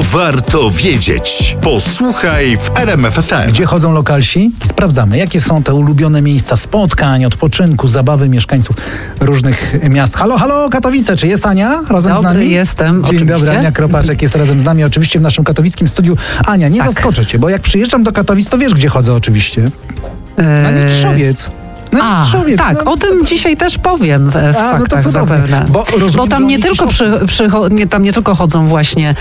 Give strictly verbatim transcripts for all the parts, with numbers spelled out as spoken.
warto wiedzieć. Posłuchaj w R M F F M. Gdzie chodzą lokalsi? I sprawdzamy, jakie są te ulubione miejsca spotkań, odpoczynku, zabawy mieszkańców różnych miast. Halo, halo, Katowice, czy jest Ania razem Dobry, z nami? jestem, Dzień oczywiście. dobry, Ania Kropaczek jest razem z nami, oczywiście w naszym katowickim studiu. Ania, nie Tak. zaskoczę cię, bo jak przyjeżdżam do Katowic, to wiesz, gdzie chodzę oczywiście. Na Eee, Nikiszowiec. Na A, Nikiszowiec. tak, no, o tym dzisiaj też powiem w, w A, faktach no to cudownie. zapewne. Bo rozumiem, Bo tam że nie oni tylko, przy, przycho- nie, tam nie tylko chodzą właśnie,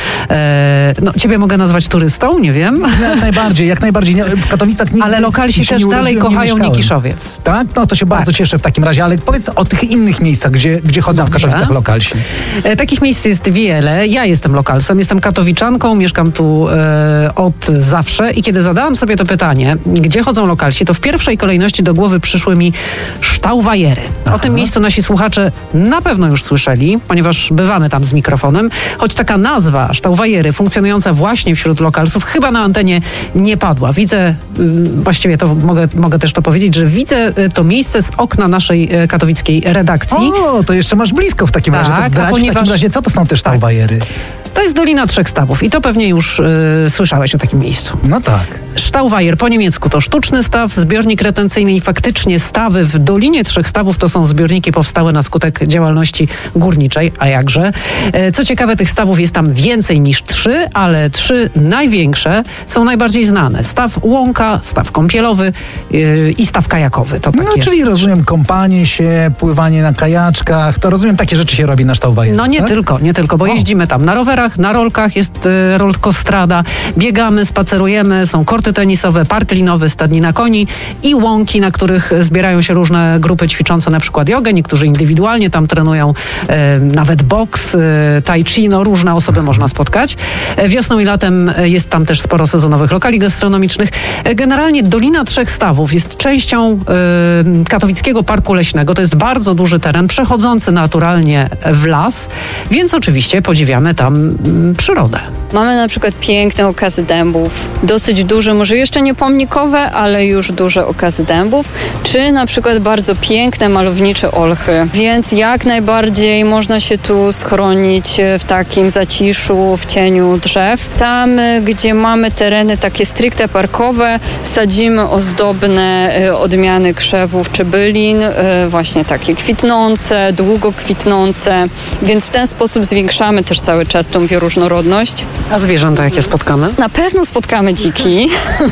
e, no ciebie mogę nazwać turystą, nie wiem, Jak najbardziej, jak najbardziej. Nie, w Katowicach nigdy ale lokalsi się też nie dalej urodziłem, nie kochają mieszkałem. Nikiszowiec. Tak? No to się bardzo Tak. cieszę w takim razie, ale powiedz o tych innych miejscach, gdzie, gdzie chodzą Dobrze. w Katowicach lokalsi. E, Takich miejsc jest wiele. Ja jestem lokalsem, jestem katowiczanką, mieszkam tu e, od zawsze i kiedy zadałam sobie to pytanie, gdzie chodzą lokalsi, to w pierwszej kolejności do głowy przyszły mi Stauwajery. O tym miejscu nasi słuchacze na pewno już słyszeli, ponieważ bywamy tam z mikrofonem, choć taka nazwa Stauwajery funkcjonująca właśnie wśród lokalsów chyba na antenie nie padła. Widzę, y, właściwie to mogę, mogę też to powiedzieć, że widzę y, to miejsce z okna naszej y, katowickiej redakcji. O, to jeszcze masz blisko w takim Tak, razie. To a zdradź w ponieważ- takim razie, co to są te Stauwajery? To jest Dolina Trzech Stawów i to pewnie już y, słyszałeś o takim miejscu. No tak. Stauweier po niemiecku to sztuczny staw, zbiornik retencyjny i faktycznie stawy w Dolinie Trzech Stawów to są zbiorniki powstałe na skutek działalności górniczej, a jakże. E, Co ciekawe, tych stawów jest tam więcej niż trzy, ale trzy największe są najbardziej znane. Staw Łąka, staw kąpielowy yy, i staw kajakowy. To takie... No czyli rozumiem kąpanie się, pływanie na kajaczkach, to rozumiem takie rzeczy się robi na Stauwajerach. No nie tak? tylko, nie tylko, bo O. jeździmy tam na rowerach, na rolkach, jest y, rolkostrada, biegamy, spacerujemy, są korty tenisowe, park linowy, stadnina koni i łąki, na których zbierają się różne grupy ćwiczące na przykład jogę, niektórzy indywidualnie tam trenują y, nawet boks, y, tai chi, no różne osoby można spotkać. E, Wiosną i latem e, jest tam też sporo sezonowych lokali gastronomicznych. E, Generalnie Dolina Trzech Stawów jest częścią y, katowickiego parku leśnego. To jest bardzo duży teren, przechodzący naturalnie w las, więc oczywiście podziwiamy tam mm, przyrodę. Mamy na przykład piękne okazy dębów, dosyć duże, może jeszcze nie pomnikowe, ale już duże okazy dębów, czy na przykład bardzo piękne, malownicze olchy. Więc jak najbardziej można się tu schronić w takim zaciszu, w cieniu drzew. Tam, gdzie mamy tereny takie stricte parkowe, sadzimy ozdobne e, odmiany krzewów czy bylin, e, właśnie takie kwitnące, długo kwitnące, więc w ten sposób zwiększamy też cały czas tą bioróżnorodność. A zwierzęta jakie spotkamy? Na pewno spotkamy dziki,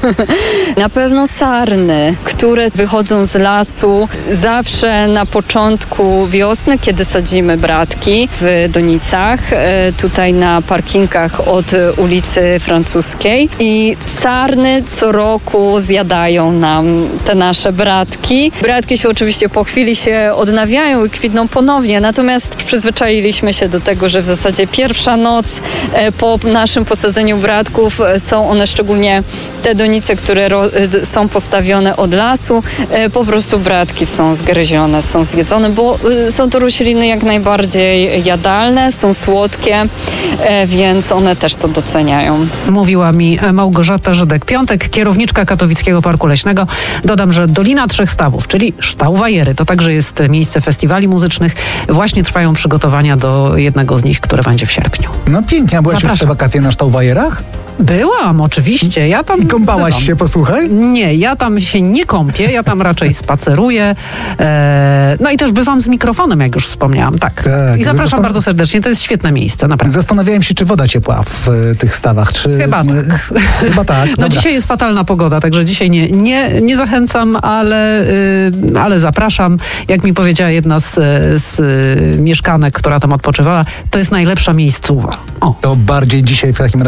na pewno sarny, które wychodzą z lasu zawsze na początku wiosny, kiedy sadzimy bratki w donicach, e, tutaj na parkingach od ulicy Francuskiej i sarny co roku zjadają nam te nasze bratki. Bratki się oczywiście po chwili się odnawiają i kwitną ponownie, natomiast przyzwyczailiśmy się do tego, że w zasadzie pierwsza noc e, po naszym podsadzeniu bratków e, są one, szczególnie te donice, które ro, e, są postawione od lasu, e, po prostu bratki są zgryzione, są zjedzone, bo e, są to rośliny jak najbardziej jadalne, są słodkie, e, więc one też to doceniają. Mówiła mi Małgorzata Żydek-Piątek, kierowniczka Katowickiego Parku Leśnego. Dodam, że Dolina Trzech Stawów, czyli Stauwajery, to także jest miejsce festiwali muzycznych. Właśnie trwają przygotowania do jednego z nich, które będzie w sierpniu. No pięknie, a byłaś już w te Zapraszam. wakacje na Stauwajerach? Byłam, oczywiście. Ja tam I kąpałaś bywam. się, posłuchaj? Nie, ja tam się nie kąpię, ja tam raczej spaceruję. E, no i też bywam z mikrofonem, jak już wspomniałam. Tak. Tak. I zapraszam Zastan- bardzo serdecznie. To jest świetne miejsce, naprawdę. Zastanawiałem się, czy woda ciepła w e, tych stawach. Czy... Chyba tak. Chyba tak. No Dobra. dzisiaj jest fatalna pogoda, także dzisiaj nie, nie, nie zachęcam, ale, y, ale zapraszam. Jak mi powiedziała jedna z, z y, mieszkanek, która tam odpoczywała, to jest najlepsza miejscowa. O. To bardziej dzisiaj w takim